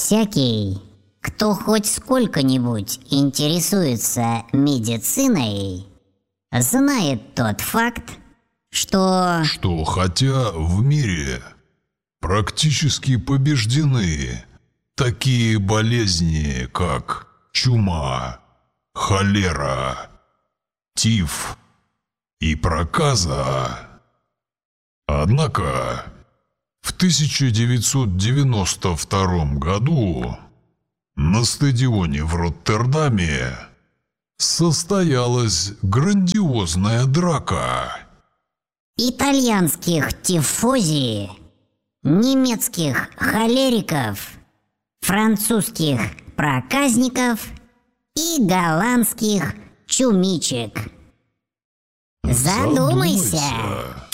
Всякий, кто хоть сколько-нибудь интересуется медициной, знает тот факт, что хотя в мире практически побеждены такие болезни, как чума, холера, тиф и проказа. Однако в 1992 году на стадионе в Роттердаме состоялась грандиозная драка. итальянских тифози, немецких холериков, французских проказников и голландских чумичек. Задумайся.